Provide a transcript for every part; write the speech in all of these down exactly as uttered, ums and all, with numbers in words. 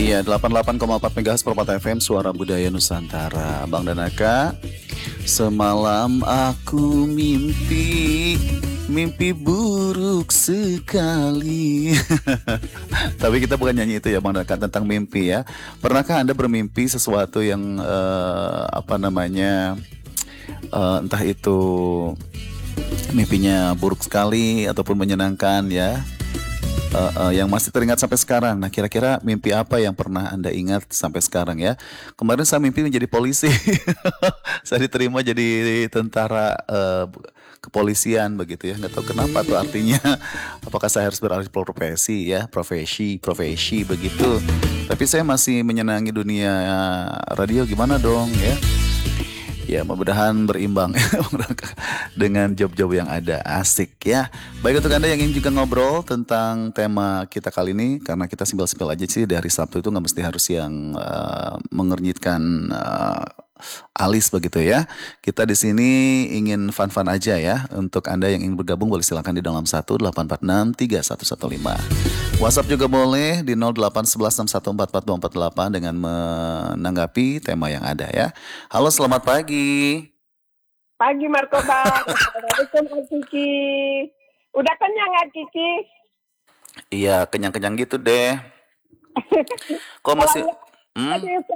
Iya, delapan puluh delapan koma empat MHz Permata F M, Suara Budaya Nusantara. Bang dan Aka, semalam aku mimpi, mimpi buruk sekali. Tapi kita bukan nyanyi itu ya Bang dan Aka, tentang mimpi ya. Pernahkah Anda bermimpi sesuatu yang eh, apa namanya, eh, entah itu mimpinya buruk sekali ataupun menyenangkan ya? Uh, uh, yang masih teringat sampai sekarang. Nah, kira-kira mimpi apa yang pernah Anda ingat sampai sekarang ya? Kemarin saya mimpi menjadi polisi. Saya diterima jadi tentara uh, kepolisian begitu ya. Nggak tahu kenapa tuh artinya. Apakah saya harus beralih profesi ya? Profesi, profesi begitu. Tapi saya masih menyenangi dunia radio, gimana dong ya? Ya, mudah-mudahan berimbang dengan job-job yang ada. Asik ya. Baik, untuk Anda yang ingin juga ngobrol tentang tema kita kali ini, karena kita simpel-simpel aja sih, dari Sabtu itu nggak mesti harus yang uh, mengernyitkan uh, alis begitu ya. Kita di sini ingin fun-fun aja ya. Untuk Anda yang ingin bergabung boleh silakan di dalam satu delapan empat enam tiga satu satu lima. WhatsApp juga boleh di nol delapan satu satu enam satu empat empat dua empat delapan dengan menanggapi tema yang ada ya. Halo, selamat pagi. Pagi Marco Bang. Assalamualaikum Kiki. Udah kenyang ya Kiki? Iya, kenyang-kenyang gitu deh. Kok masih hmm?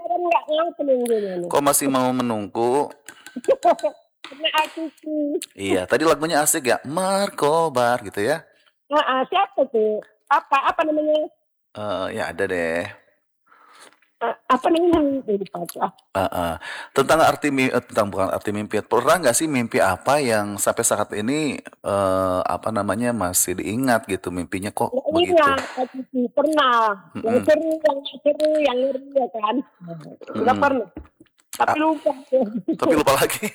Kok masih mau menunggu? Iya, tadi lagunya asik ya, Markobar gitu ya. Nah, siapa tuh? Apa apa namanya? Uh, ya ada deh. Uh, apa namanya? Uh, uh. Tentang arti mimpi, uh, tentang bukan arti mimpi. Pernah nggak sih mimpi apa yang sampai saat ini uh, apa namanya masih diingat gitu mimpinya kok ya, begitu? Iya, pernah. Mm-mm. Yang seru, yang seru, yang ngeri ya kan. Nggak pernah. Tapi lupa. Tapi lupa lagi.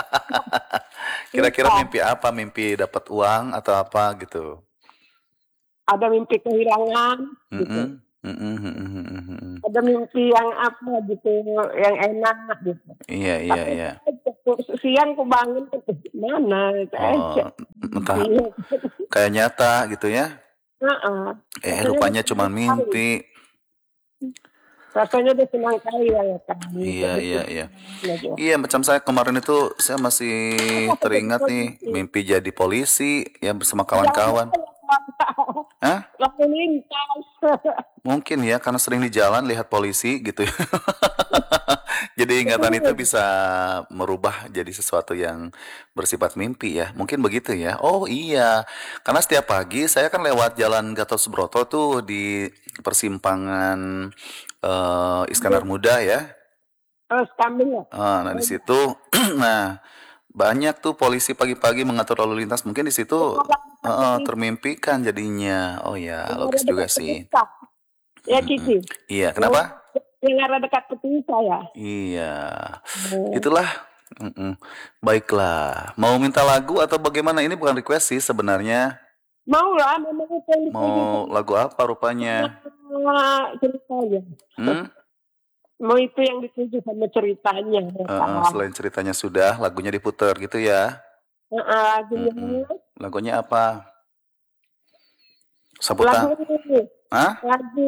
Kira-kira mimpi apa? Mimpi dapat uang atau apa gitu? Ada mimpi kehilangan, mm-mm, gitu. Mm-mm, mm-mm. Ada mimpi yang apa gitu, yang enak gitu. Iya, iya, tapi iya. Siang aku bangun ke mana? Oh, entah kayak nyata gitu ya? Uh-uh. Eh, rupanya cuma mimpi. Rasanya udah senang kali ya kan. Iya, iya, iya. Iya, macam saya kemarin itu saya masih teringat nih mimpi jadi polisi ya bersama kawan-kawan. Hah? Lalu lintas. Mungkin ya karena sering di jalan lihat polisi gitu. Jadi ingatan itu bisa merubah jadi sesuatu yang bersifat mimpi ya. Mungkin begitu ya. Oh iya, karena setiap pagi saya kan lewat jalan Gatot Subroto tuh di persimpangan uh, Iskandar Muda ya. Oh, Skambing ya. Uh, nah di situ, nah banyak tuh polisi pagi-pagi mengatur lalu lintas. Mungkin di situ uh, termimpikan jadinya. Oh ya, logis juga sih. Ya Kiki. Iya, kenapa? Yang ada dekat peti saya. Iya, itulah. Mm-mm. Baiklah, mau minta lagu atau bagaimana? Ini bukan request sih sebenarnya. Mau lah, memang itu yang mau lagu apa rupanya? Ceritanya. Hmm? Mau itu yang dituju sama ceritanya. Uh, selain ceritanya sudah, lagunya diputar gitu ya? Uh, lagunya. Lagunya apa? Sapu tangan. Hah? Lagu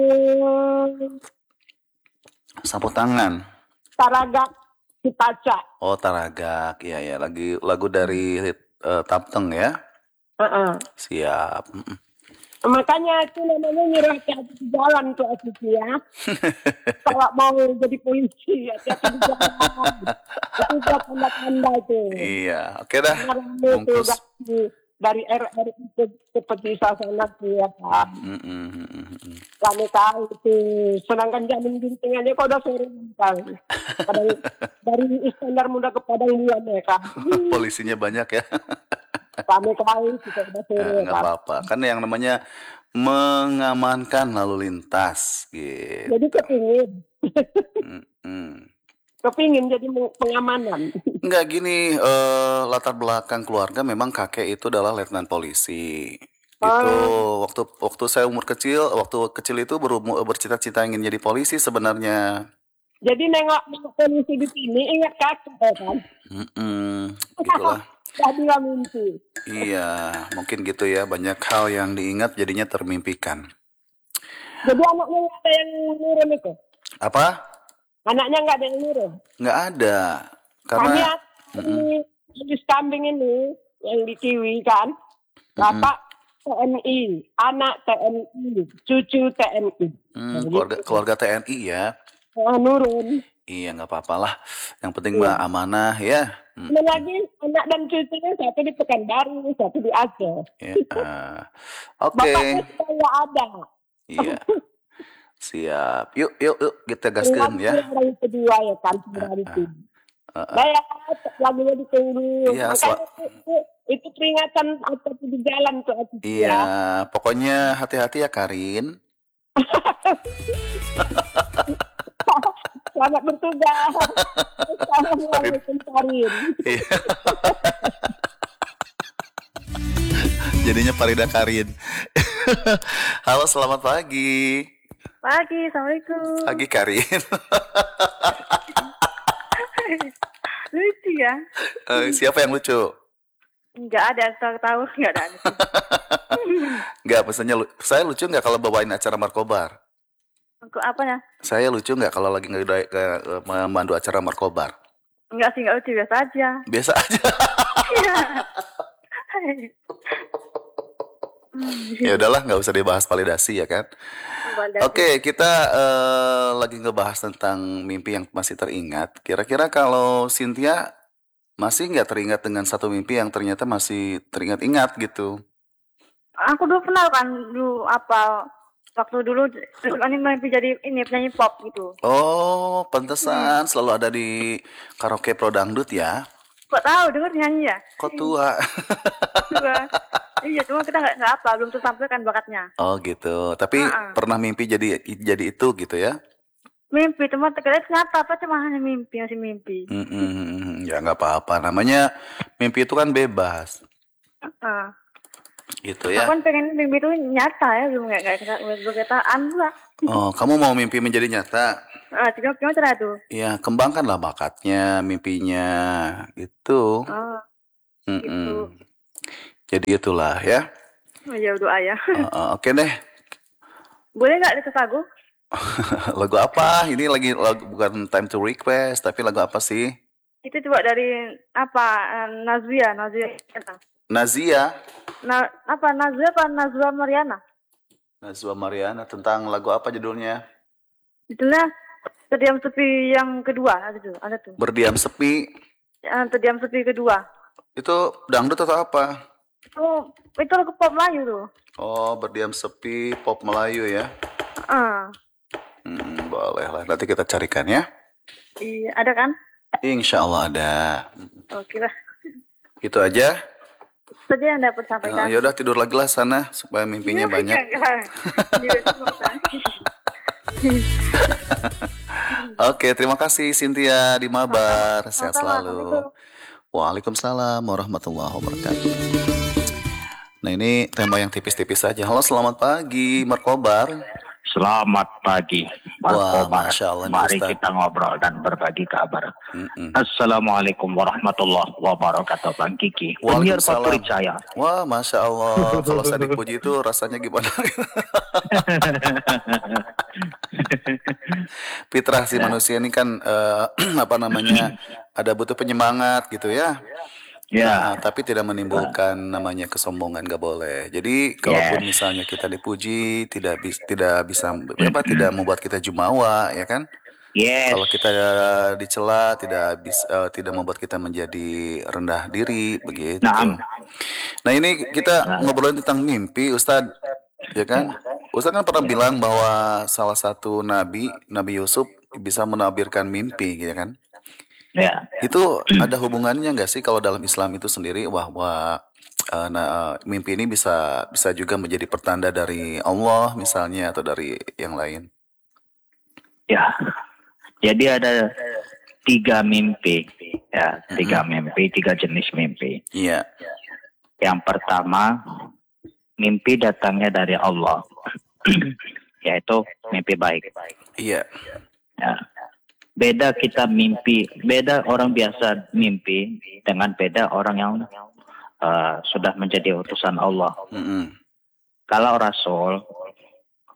Sapu tangan. Taragak Cipaca. Oh, Taragak. Iya ya, lagi lagu dari uh, Tapteng ya. Uh-uh. Siap. Mm-mm. Makanya itu namanya nyerah hati di jalan tuh Asiki ya. Kalau mau jadi polisi hati-hati di jalan. Itu buat tanda-tanda itu. Iya, oke dah. Bungkus. Dari R R itu seperti sana tuh ya kan. Kami tahu itu. Sedangkan jamin gintingannya kok udah sering kali. Dari Iskandar Muda ke Padang Bulan ya kan. Polisinya banyak ya. Kami kali kita udah sering. Nggak apa-apa. Kan yang namanya mengamankan lalu lintas gitu. Jadi kepingin. Mm-mm. Kepingin jadi pengamanan. Enggak gini, uh, latar belakang keluarga memang kakek itu adalah letnan polisi. Gitu. Oh. Waktu waktu saya umur kecil, waktu kecil itu ber, bercita-cita ingin jadi polisi sebenarnya. Jadi nengok polisi di sini ingat kakek kan? Mm-mm. Gitulah. Jadilah mimpi. Iya, mungkin gitu ya. Banyak hal yang diingat jadinya termimpikan. Jadi anaknya nggak ada yang nurun itu? Apa? Anaknya nggak ada yang nurun? Nggak ada. Kami Karena ada di di kambing ini yang di Kiwi kan, bapak T N I, anak T N I, cucu T N I. hmm, Nah, keluarga gitu. keluarga T N I ya. Oh, nurun. Iya nggak apa-apa lah. Yang penting Iya. mah amanah ya. Hmm, Ada lagi anak dan cucunya satu di Pekanbaru, satu di Aceh. ya. Ah, Oke. Bapaknya sudah nggak ada. Iya. Siap. Yuk yuk yuk kita Tinggal gaskeun ya. hari kedua ya kan, hari itu. Ah, ah. Nah ya, lagunya ditunggu. Iya, Makanya sel- itu, itu peringatan apa di jalan tuh Aziz, Iya, ya. pokoknya hati-hati ya Karin. Selamat bertugas. Assalamualaikum Karin. Iya. Jadinya Farida Karin. Halo, selamat pagi. Pagi, Assalamualaikum. Pagi Karin. Lucu ya? Eh, siapa yang lucu? Enggak ada, tahu tahu enggak ada. Nggak, pesannya lu- saya lucu nggak kalau bawain acara Markobar? Untuk apanya? Saya lucu nggak kalau lagi nge- nge- memandu acara Markobar? Enggak sih, enggak lucu, biasa aja. Biasa aja. Ya udahlah, nggak usah dibahas validasi ya kan? Oke, kita eh, lagi ngebahas tentang mimpi yang masih teringat. Kira-kira kalau Cynthia masih nggak teringat dengan satu mimpi yang ternyata masih teringat-ingat gitu? Aku dulu pernah kan dulu apa waktu dulu dulu kan mimpi jadi ini penyanyi pop gitu. Oh, pantesan selalu ada di karaoke pro dangdut ya? Kok tahu denger nyanyi ya? Kok tua? Juga. Iya, cuma kita nggak nggak apa, belum tersampaikan bakatnya. Oh gitu. Tapi Ah, ah. pernah mimpi jadi jadi itu gitu ya? Mimpi, cuma terkadang nyata apa cuma hanya mimpi, masih mimpi. Mm-mm. Ya nggak apa-apa. Namanya mimpi itu kan bebas, Ah. gitu Aku ya. kan pengen mimpi itu nyata ya, belum nggak nggak nggak berketaan lah. Oh, kamu mau mimpi menjadi nyata? Ah, cuma cuma cara tuh. Ya, kembangkanlah bakatnya, mimpinya, gitu. Oh, Mm-mm. gitu. Jadi itulah ya. Oh, ya doa ya. Uh, uh, Oke deh. Boleh nggak itu lagu? Lagu apa? Ini lagi lagu bukan time to request, tapi lagu apa sih? Itu coba dari apa eh, Nazia, Nazia. Nazia, Na, apa Nazia apa Nazwa Mariana? Nazwa Mariana, tentang lagu apa judulnya? Judulnya Terdiam Sepi yang kedua, ada tuh, ada tuh. Berdiam Sepi. Eh, Terdiam Sepi kedua. Itu dangdut atau apa? Oh, itu lagu pop Melayu tuh. Oh, Berdiam Sepi pop Melayu ya. Ah, Hmm, boleh lah. Nanti kita carikan ya. iya, ada kan? Insya Allah ada. Oke lah. Gitu aja. Saja yang dapat sampaikan. Uh, ya udah tidur lagi lah sana supaya mimpinya banyak. Oke, terima kasih Cynthia di Mabar. Sehat Sama-sama, selalu. Assalamualaikum. Waalaikumsalam warahmatullahi wabarakatuh. Nah, ini tema yang tipis-tipis saja. Halo, selamat pagi, Markobar. Selamat pagi, Wah, Markobar. Masya Allah nih, Mari Ustaz. kita ngobrol dan berbagi kabar. Mm-mm. Assalamualaikum warahmatullahi wabarakatuh, Bang Kiki. Penyiar Waalaikumsalam. favorit saya. Wah, Masya Allah. Kalau saya dipuji itu rasanya gimana? Fitrah si manusia ini kan eh, apa namanya, ada butuh penyemangat gitu ya. Ya, Nah, tapi tidak menimbulkan namanya kesombongan, nggak boleh. Jadi kalaupun Yes. misalnya kita dipuji, tidak bis, tidak bisa apa tidak membuat kita jumawa, ya kan? yes. Kalau kita dicela, tidak bisa tidak membuat kita menjadi rendah diri, begitu. Naam. Nah, ini kita ngobrolin tentang mimpi, Ustadz, ya kan? Ustadz kan pernah bilang bahwa salah satu nabi, Nabi Yusuf, bisa menabirkan mimpi, gitu kan? Ya, Itu ada hubungannya nggak sih kalau dalam Islam itu sendiri bahwa eh, nah, mimpi ini bisa bisa juga menjadi pertanda dari Allah misalnya atau dari yang lain? ya. Jadi ada tiga mimpi. Ya, tiga mimpi, tiga jenis mimpi. Iya. Yang pertama, mimpi datangnya dari Allah. Yaitu mimpi baik. Iya. Ya. Beda kita mimpi, beda orang biasa mimpi dengan beda orang yang uh, sudah menjadi utusan Allah. Mm-mm. Kalau Rasul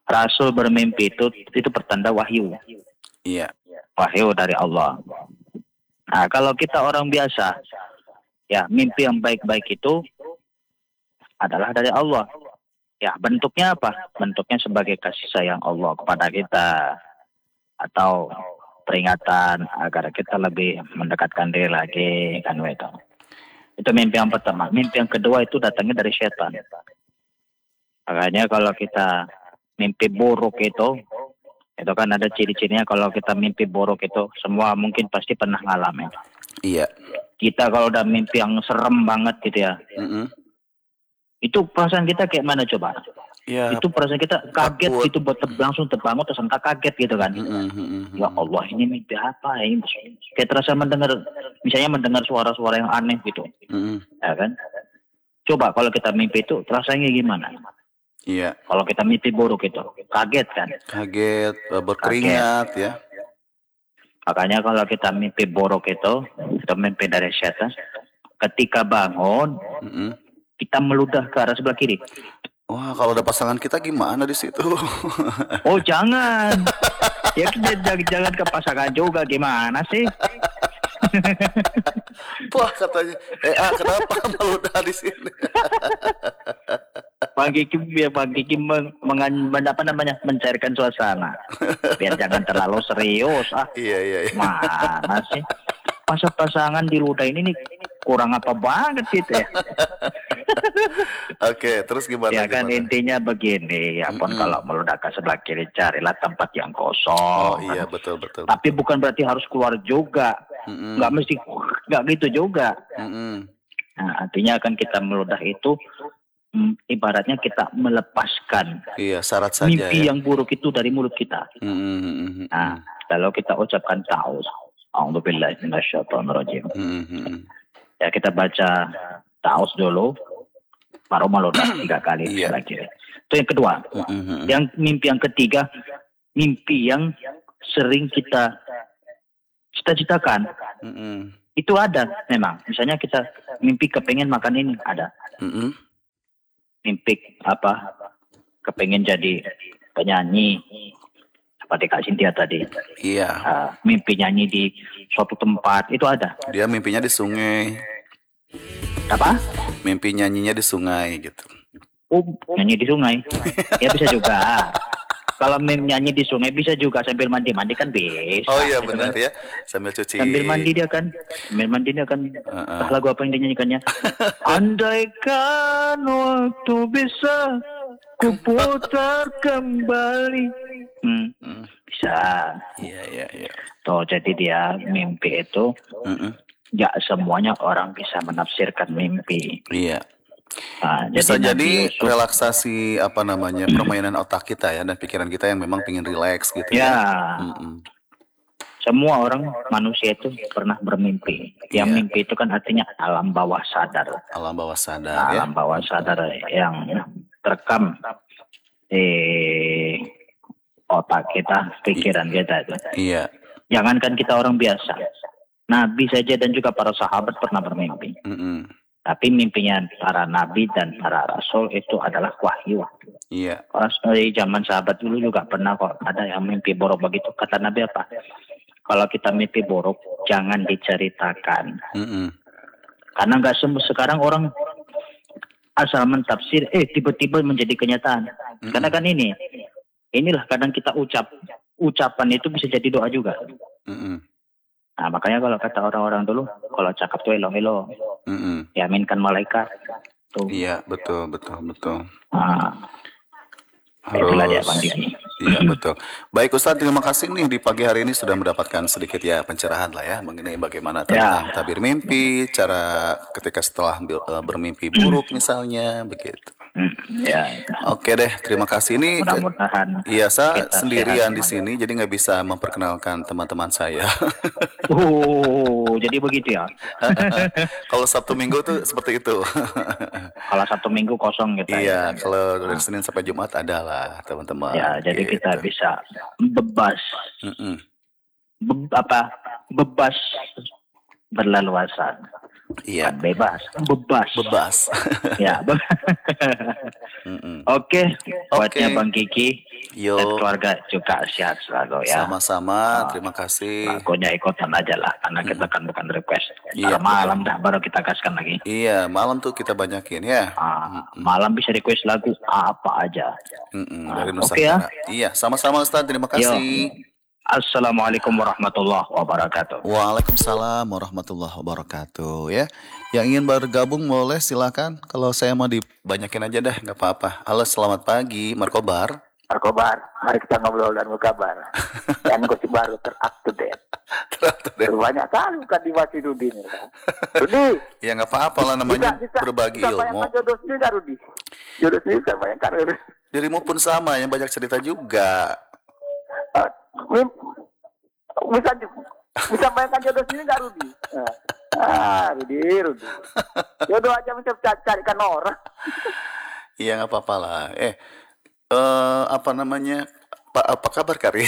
Rasul bermimpi itu itu pertanda wahyu. Iya. Wahyu dari Allah. Nah, kalau kita orang biasa, ya mimpi yang baik-baik itu adalah dari Allah. Ya, bentuknya apa? Bentuknya sebagai kasih sayang Allah kepada kita. Atau peringatan agar kita lebih mendekatkan diri lagi, kan itu. Itu mimpi yang pertama. Mimpi yang kedua itu datangnya dari setan. Makanya kalau kita mimpi buruk itu, itu kan ada ciri-cirinya. Kalau kita mimpi buruk itu, semua mungkin pasti pernah ngalamin. Iya. Kita kalau udah mimpi yang serem banget gitu ya, Mm-mm. itu perasaan kita kayak mana coba? Ya, Itu perasaan kita kaget takut. gitu, buat ter- langsung terbangun terus entah kaget gitu kan. Mm-mm, mm-mm, Ya Allah, ini mimpi apa ini? Kayak terasa mendengar, misalnya mendengar suara-suara yang aneh gitu, mm-mm. ya kan? Coba kalau kita mimpi itu rasanya gimana? Iya, Kalau kita mimpi buruk itu, kaget kan? kaget, eh, berkeringat ya. Makanya kalau kita mimpi buruk itu, itu mimpi dari setan. Ketika bangun, Mm-mm. kita meludah ke arah sebelah kiri. Wah, kalau ada pasangan kita gimana di situ? Oh jangan, ya kita jangan, jangan ke pasangan juga, gimana sih? Wah, katanya, eh ah, kenapa meludah di sini? Bang Kiki biar Bang Kiki meng, mengan, apa namanya mencairkan suasana, biar jangan terlalu serius. Ah, Iya, iya, iya. mana sih? Masa pasangan diludah ini nih kurang apa banget gitu ya? Oke, terus gimana? Ya kan gimana? intinya begini, ya pun Mm-mm. kalau meludah ke sebelah kiri carilah tempat yang Oh kosong. iya, betul, betul. Tapi bukan berarti harus keluar juga, Mm-mm. nggak mesti nggak gitu juga. Mm-mm. Nah, artinya akan kita meludah itu mm, ibaratnya kita melepaskan Iya, syarat saja mimpi ya. yang buruk itu dari mulut kita. Mm-mm. Nah, kalau kita ucapkan ta'awuz, a'udzubillahi minasyaitonirrajim. Mm-mm. Ya kita baca ta'awuz dulu, baru meludah tiga kali Iya. lagi. Itu yang kedua. Mm-mm. Yang mimpi yang ketiga, mimpi yang sering kita cita-citakan. Mm-mm. Itu ada memang. Misalnya kita mimpi kepengen makan ini, ada. Mm-mm. Mimpi apa? Kepengen jadi penyanyi. Seperti Kak Cynthia tadi. Iya, Uh, mimpi nyanyi di suatu tempat, itu ada. dia mimpinya di sungai, Apa? mimpi nyanyinya di sungai gitu. Oh, nyanyi di sungai. Ya bisa juga. Kalau mim nyanyi di sungai bisa juga sambil mandi-mandi kan bisa. Oh iya gitu benar kan. ya, sambil cuci. Sambil mandi dia kan, sambil mandi dia kan. Uh-uh. Ah, lagu apa yang dinyanyikannya? Andaikan waktu bisa kuputar kembali. Hmm, Mm. bisa. Iya, iya, iya. Tuh, jadi dia mimpi itu Mm-mm. nggak semuanya orang bisa menafsirkan mimpi. Iya. Nah, Bisa Nabi jadi Yusuf- relaksasi apa namanya permainan otak kita ya dan pikiran kita yang memang pengen rileks gitu ya, ya. Mm-mm. semua orang manusia itu pernah bermimpi. Yang Iya. mimpi itu kan artinya alam bawah sadar. Alam bawah sadar ya. Alam bawah sadar yang terekam di otak kita, pikiran kita itu. Iya. Jangankan kita orang biasa, Nabi saja dan juga para sahabat pernah bermimpi. Mm-mm. Tapi mimpinya para nabi dan para rasul itu adalah wahyu. Iya. Orang dari zaman sahabat dulu juga pernah kok ada yang mimpi buruk begitu. Kata Nabi apa? Kalau kita mimpi buruk, jangan diceritakan. Mm-mm. Karena nggak semua sekarang orang asal mentafsir, eh tiba-tiba menjadi kenyataan. Mm-mm. Karena kan ini, inilah kadang kita ucap, ucapan itu bisa jadi doa juga. Mm-mm. Nah makanya kalau kata orang-orang dulu, kalau cakap tuh elo-elo, Mm-mm. diaminkan malaikat. Tuh. Iya, betul, betul, betul. Nah, itulah dia Harus. Bang Diki. Iya, betul. Baik Ustadz, terima kasih nih di pagi hari ini sudah mendapatkan sedikit ya pencerahan lah ya mengenai bagaimana tentang Ya. tabir mimpi, cara ketika setelah bil- eh, bermimpi buruk misalnya, begitu. Hmm, ya, Oke deh, terima kasih. Ini ke- mudah-mudahan. iya, saya kita sendirian sehat di sini, jadi nggak bisa memperkenalkan teman-teman saya. Oh, jadi begitu ya. Kalau Sabtu Minggu tuh seperti itu. Kalau Sabtu Minggu kosong gitu. Iya, kalau dari Senin sampai Jumat ada lah teman-teman. Ya, jadi gitu. kita bisa bebas, Mm-mm. be- apa, bebas berleluasa Iya. Bukan bebas, bebas. Bebas. Ya. be- Mm-mm. Oke, buatnya Oke. Bang Kiki Yo, dan keluarga juga sehat selalu ya. sama-sama. Ah, Terima kasih. Lagunya ikutan aja lah, karena kita kan bukan request. Iya, Ntar malam dah baru kita kasihkan lagi. Iya, malam tuh kita banyakin ya. Ah, malam bisa request lagu apa aja. Mm-mm, Ah, dari oke ya. Nusantara. Iya, sama-sama Ustaz. Terima Yo. kasih. Assalamualaikum warahmatullahi wabarakatuh. Waalaikumsalam warahmatullahi wabarakatuh ya. Yang ingin bergabung boleh silakan. Kalau saya mau dibanyakin aja dah, nggak apa-apa. Halo, selamat pagi, Markobar. Markobar, mari kita ngobrol dan berkabar. Dan gosip baru ter-up-to-date. Banyak kali bukan di Mas Rudi ini. Kan? Rudi, Ya nggak apa-apa lah, namanya bisa, bisa, berbagi bisa ilmu. bayangkan jodoh sendiri kan Rudi? Jodoh sendiri bisa bayangkan Rudi. Dirimu pun sama, yang banyak cerita juga. Uh, bisa bisa bayangkan jodoh sendiri nggak Rudi? Uh, ah, Rudi, Rudi. Jodoh aja bisa cari- carikan orang. Iya nggak apa-apa lah. Eh, eh apa namanya? Pak, apa kabar Kari?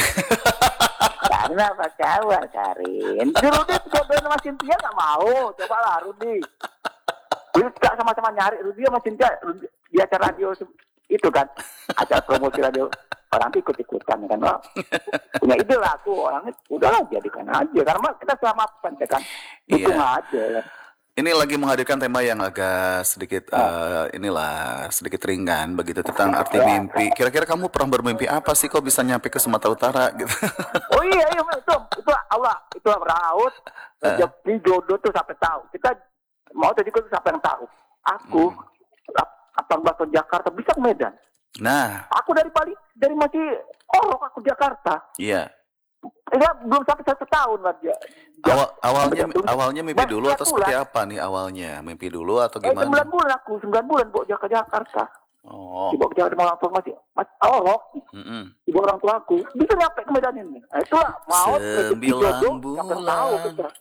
Karena apa kabar Karin? Si Rudi jodohin sama Cynthia nggak mau. Cobalah Rudi. Bisa sama-sama nyari Rudi sama Cynthia Rudi, di acara radio se- itu kan, acara promosi radio, orang tuh ikut-ikutan kan. Oh, punya ide lah aku, orangnya udahlah jadikan aja karena kita selama kan dukung Iya. aja. Ini lagi menghadirkan tema yang agak sedikit eh, inilah sedikit ringan begitu tentang arti mimpi. Kira-kira kamu pernah bermimpi apa sih kok bisa nyampe ke Sumatera Utara gitu? Oh iya iya itu itu Allah itu raut rezeki jodoh tuh sampai tahu kita mau tadi tuh sampai yang tahu aku delapan belas tahun Jakarta bisa ke Medan. Nah, Aku dari Bali dari masih orok aku Jakarta. iya. Ya, belum sampai satu tahun lah dia. Awal awalnya Belum- awalnya mimpi Mas, dulu lihat atau bulan. seperti apa nih awalnya? Mimpi dulu atau Eh, sembilan gimana? bulan aku, sembilan bulan bawa ke Jakarta. Oh. Dibawa ke Jakarta sama orang tua masih, masih orok. Mm-mm. Dibawa orang tua aku. Bisa nyampe ke Medan ini. Nah, itulah mau rezeki Sembilan jodoh, sampai tahu bulan. kita.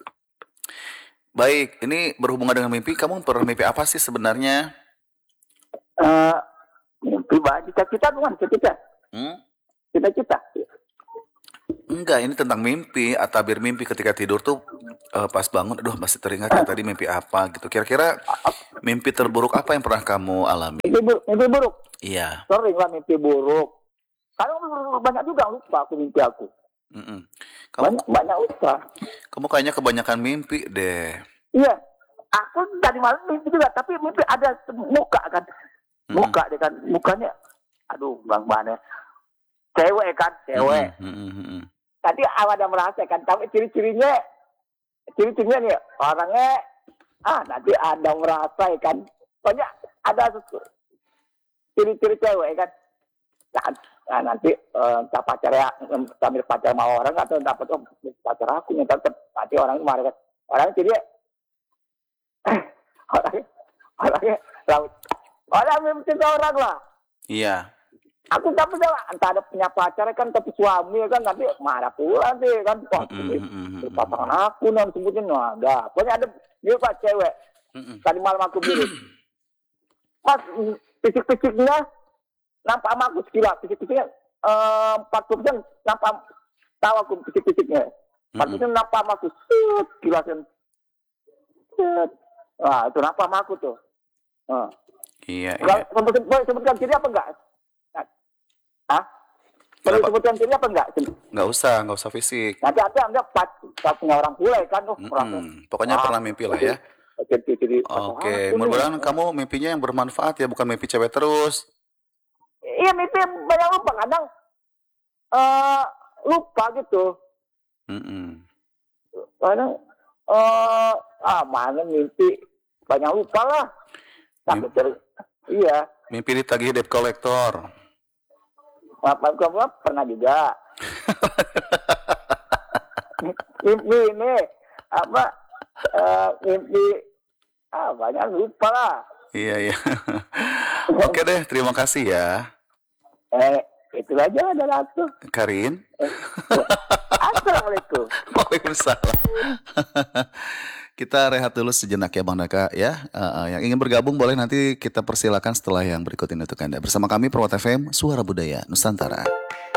Baik, ini berhubungan dengan mimpi. Kamu pernah mimpi apa sih sebenarnya? Eh, mimpi banyak cita-cita bukan cita-cita. Hmm? Cita-cita. Enggak, ini tentang mimpi, ah, tabir mimpi ketika tidur tuh eh, pas bangun, aduh masih teringat ya tadi mimpi apa gitu. Kira-kira mimpi terburuk apa yang pernah kamu alami? Mimpi buruk, mimpi buruk. Iya. Sering lah mimpi buruk. Karena banyak juga lupa aku mimpi aku. Mm-mm. Kamu, Banyak, banyak lupa. kamu kayaknya kebanyakan mimpi deh. Iya, aku dari malam mimpi juga, tapi mimpi ada muka kan, muka dia kan, mukanya, aduh bang Bane, cewek kan, cewek. Mm-mm, mm-mm. Tadi awal ada merasa kan, tapi ciri-cirinya, ciri-cirinya nih orangnya, ah nanti ada merasa kan, pokoknya ada sesu- ciri-ciri cewek kan. Nah, nah, nanti eh, entah pacar ya, sambil pacar sama orang atau dapat oh pacar aku nih, tetap nanti orang itu marah kan, orangnya jadi orangnya orangnya laut orang mimpi orang lah. Iya. Aku tak punya entah ada punya pacar kan tapi suami kan nanti marah pula nanti kan wah Mm-mm, ini mm-mm, pasangan aku non sebutin wah ada pokoknya ada dia pak cewek mm-mm. tadi malam aku bilang mas fisik-fisiknya nampak sama aku sekilas fisik-fisiknya eh, empat puluh persen nampak tahu aku fisik-fisiknya empat puluh persen nampak sama aku set kilasan set wah itu nampak sama aku tuh nah. Iya, Kalau iya. sebut- boleh sebutkan ciri apa enggak? Hah? Boleh Kenapa? sebutkan ciri apa enggak? Nggak usah, nggak usah fisik. Nanti ada enggak pas pas punya orang bule kan tuh orang. Mm-mm. Pokoknya Ah, pernah mimpi lah ya. Ciri-ciri. Oke, mudah-mudahan kamu mimpinya yang bermanfaat ya, bukan mimpi cewek terus. Iya mimpi banyak lupa kadang eh lupa gitu. Mm-mm. Kadang eh ah mana mimpi banyak lupa lah. Sampai ceri. Iya. Mimpi ditagih debt collector. Apa kamu pernah juga? mimpi ini apa? eh mimpi ah banyak lupa lah. Iya, iya. Oke deh, terima kasih ya. Eh itu aja adalah aku. Karin. Assalamualaikum. Waalaikumsalam. Kita rehat dulu sejenak ya Bang Daka ya. Uh, uh, yang ingin bergabung boleh nanti kita persilakan setelah yang berikut ini untuk Anda. Bersama kami Perwata F M, Suara Budaya Nusantara.